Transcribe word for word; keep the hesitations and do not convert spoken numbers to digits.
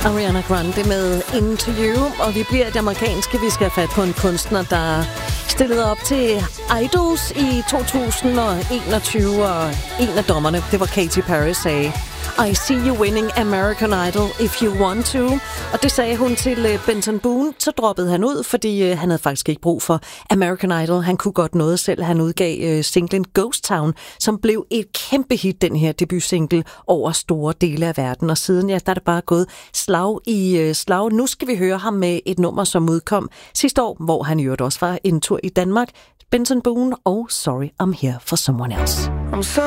Ariana Grande med Into You, og vi bliver det amerikanske. Vi skal have fat på en kunstner, der stillede op til Idols i to tusind enogtyve, og en af dommerne, det var Katy Perry, sagde: I see you winning American Idol if you want to. Og det sagde hun til Benson Boone. Så droppede han ud, fordi øh, han havde faktisk ikke brug for American Idol. Han kunne godt noget selv. Han udgav øh, singlen Ghost Town, som blev et kæmpe hit, den her debutsingle, over store dele af verden. Og siden, ja, der er det bare gået slag i øh, slag. Nu skal vi høre ham med et nummer, som udkom sidste år, hvor han jo også var en tur i Danmark. Benson Boone og Sorry I'm Here for Someone Else. I'm sorry.